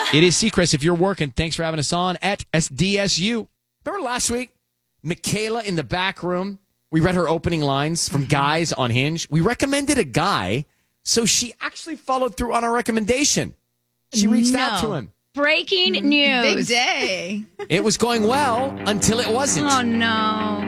It is Seacrest. If you're working, thanks for having us on at SDSU. Remember last week, Michaela in the back room? We read her opening lines from guys on Hinge. We recommended a guy, so she actually followed through on our recommendation. She reached out to him. Breaking news. Big day. It was going well until it wasn't. Oh, no.